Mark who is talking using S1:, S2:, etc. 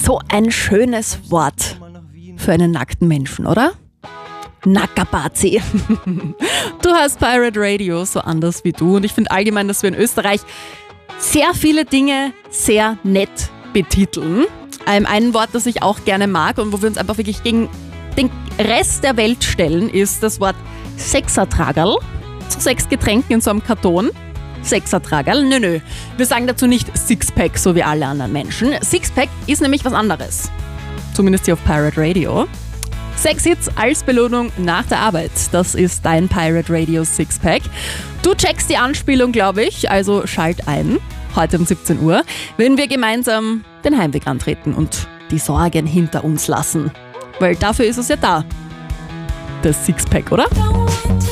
S1: So ein schönes Wort für einen nackten Menschen, oder? Nackerbazi. Du hast Pirate Radio, so anders wie du. Und ich finde allgemein, dass wir in Österreich sehr viele Dinge sehr nett betiteln. Ein Wort, das ich auch gerne mag und wo wir uns einfach wirklich gegen den Rest der Welt stellen, ist das Wort Sechsertragerl. Zu 6 Getränken in so einem Karton. Sechsertragerl, nö. Wir sagen dazu nicht Sixpack, so wie alle anderen Menschen. Sixpack ist nämlich was anderes. Zumindest hier auf Pirate Radio. 6 Hits als Belohnung nach der Arbeit. Das ist dein Pirate Radio Sixpack. Du checkst die Anspielung, glaube ich, also schalt ein. Heute um 17 Uhr, wenn wir gemeinsam den Heimweg antreten und die Sorgen hinter uns lassen. Weil dafür ist es ja da. Das Sixpack, oder?